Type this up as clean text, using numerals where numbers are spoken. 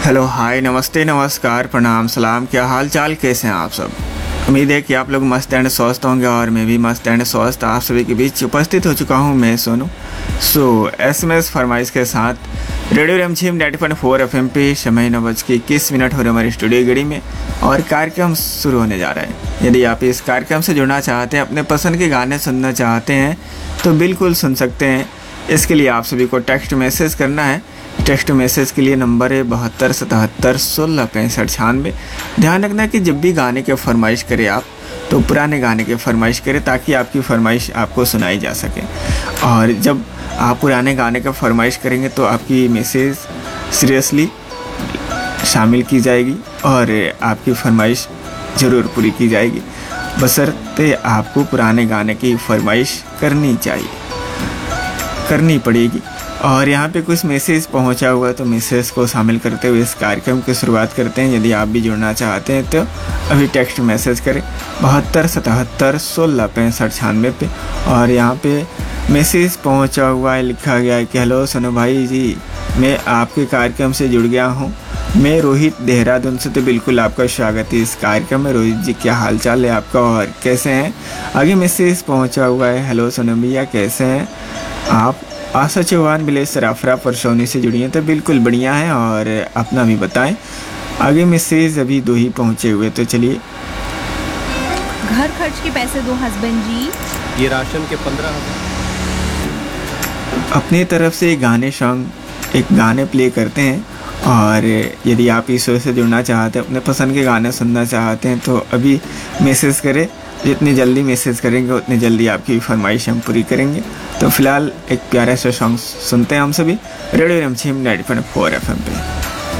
Hello, हाय, नमस्ते, नमस्कार, प्रणाम, सलाम। क्या हाल चाल, कैसे हैं आप सब? उम्मीद है कि आप लोग मस्त एंड स्वस्थ होंगे और मैं भी मस्त एंड स्वस्थ आप सभी के बीच उपस्थित हो चुका हूं। मैं सोनू। SMS फरमाइश के साथ रेडियो रिमझिम 90.4 FM पे समय 9:21 हो रहे हमारी स्टूडियो घड़ी में और कार्यक्रम शुरू होने जा रहा है। यदि आप इस कार्यक्रम से जुड़ना चाहते हैं, अपने पसंद के गाने सुनना चाहते हैं तो बिल्कुल सुन सकते हैं। इसके लिए आप सभी को टेक्स्ट मैसेज करना है। टेक्स्ट मैसेज के लिए नंबर है 72 77 16 65 96। ध्यान रखना कि जब भी गाने के फरमाइश करें आप तो पुराने गाने के फरमाइश करें ताकि आपकी फरमाइश आपको सुनाई जा सके। और जब आप पुराने गाने का फरमाइश करेंगे तो आपकी मैसेज सीरियसली शामिल की जाएगी और आपकी फरमाइश ज़रूर पूरी की जाएगी, बशर्ते आपको पुराने गाने की फरमाइश करनी पड़ेगी। और यहाँ पे कुछ मैसेज पहुँचा हुआ है तो मैसेज को शामिल करते हुए इस कार्यक्रम की शुरुआत करते हैं। यदि आप भी जुड़ना चाहते हैं तो अभी टेक्स्ट मैसेज करें 72 77 16 65 96 पे। और यहाँ पे मैसेज पहुँचा हुआ है, लिखा गया है कि हेलो सोनू भाई जी, मैं आपके कार्यक्रम से जुड़ गया हूँ। मैं रोहित देहरादून से। तो बिल्कुल आपका स्वागत है इस कार्यक्रम में। रोहित जी, क्या हाल चाल है आपका और कैसे हैं? आगे मैसेज पहुँचा हुआ है, हेलो सोनू भैया, कैसे हैं आप? आशा चौहान विलेज सराफरा परसौनी से जुड़ी हैं। तो बिल्कुल बढ़िया है और अपना भी बताएं। आगे मैसेज अभी 2 ही पहुँचे हुए, तो चलिए। घर खर्च के पैसे दो हस्बैंड जी। ये राशन के 15,000। अपनी तरफ से एक गाने प्ले करते हैं। और यदि आप इस शो से जुड़ना चाहते हैं, अपने पसंद के गाने सुनना चाहते हैं तो अभी मैसेज करें। जितनी जल्दी मैसेज करेंगे उतनी जल्दी आपकी फरमाइश हम पूरी करेंगे। तो फिलहाल एक प्यारा सा सॉन्ग सुनते हैं हम सभी रेडियो रिमझिम 90.4 FM पे।